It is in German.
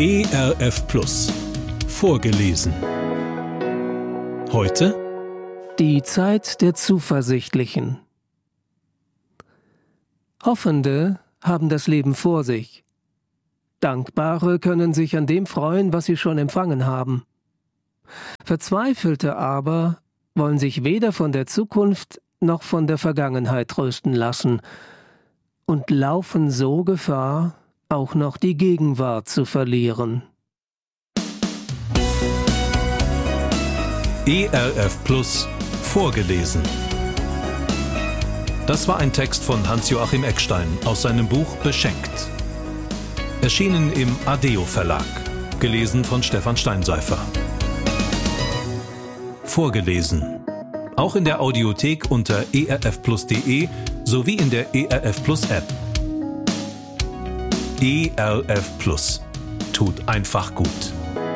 ERF Plus. Vorgelesen. Heute die Zeit der Zuversichtlichen. Hoffende haben das Leben vor sich. Dankbare können sich an dem freuen, was sie schon empfangen haben. Verzweifelte aber wollen sich weder von der Zukunft noch von der Vergangenheit trösten lassen und laufen so Gefahr, auch noch die Gegenwart zu verlieren. ERF Plus. Vorgelesen. Das war ein Text von Hans-Joachim Eckstein aus seinem Buch Beschenkt. Erschienen im Adeo Verlag. Gelesen von Stefan Steinseifer. Vorgelesen. Auch in der Audiothek unter erfplus.de sowie in der ERF Plus App. ERF Plus. Tut einfach gut.